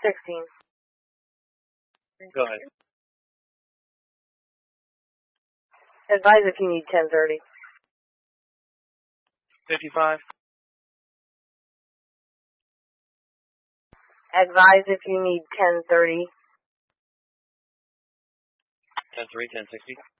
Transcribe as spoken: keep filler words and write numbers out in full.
sixteen. Go ahead. Advise if you need ten thirty. fifty-five. Advise if you need ten thirty. ten three, ten sixty.